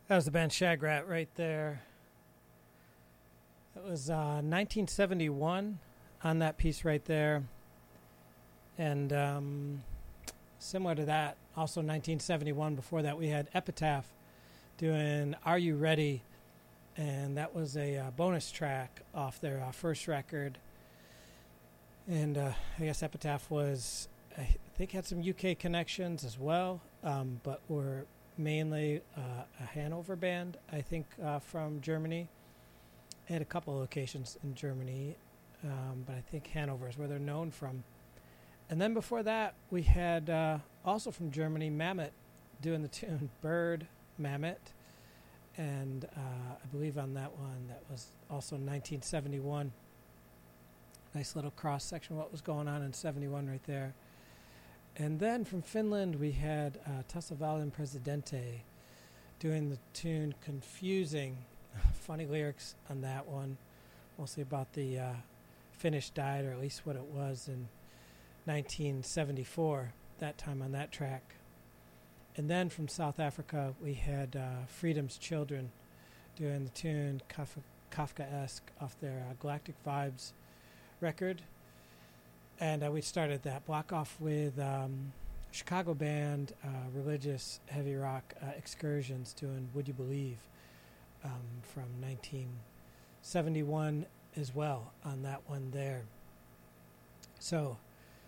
That was the band Shagrat right there. It was 1971 on that piece right there. And similar to that, also 1971, before that, we had Epitaph doing Are You Ready? And that was a bonus track off their first record. And I guess Epitaph was, I think, had some UK connections as well, but were mainly a Hanover band, I think, from Germany. They had a couple of locations in Germany, but I think Hanover is where they're known from. And then before that, we had also from Germany, Mammoth doing the tune Bird Mammoth. And I believe on that one, that was also 1971. Nice little cross section of what was going on in 71 right there. And then from Finland, we had Tasavallan Presidente doing the tune Confusing. Funny lyrics on that one, mostly about the Finnish diet, or at least what it was in 1974, that time on that track. And then from South Africa, we had Freedom's Children doing the tune Kafkaesque off their Galactic Vibes record. And we started that block off with Chicago band, religious heavy rock Excursions doing Would You Believe from 1971 as well on that one there. So